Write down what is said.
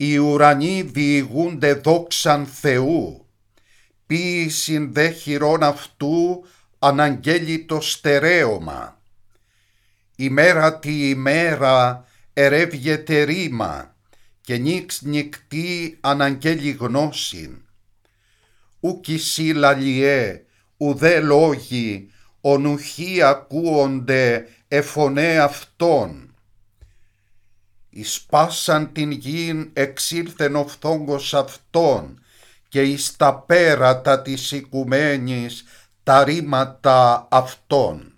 Οι ουρανοί διηγούνται δόξαν Θεού, ποίησιν δε χειρών αυτού αναγγέλει το στερέωμα. Ημέρα τη ημέρα ερεύγεται ρήμα και νύξ νυκτή αναγγέλει γνώσιν. Ουκ εισί λαλιέ, ουδέ λόγοι, ονουχοί ακούονται εφωνέ αυτών. Εις πάσαν την γην εξήλθεν ο φθόγκος αυτών και εις τα πέρατα της οικουμένης τα ρήματα αυτών.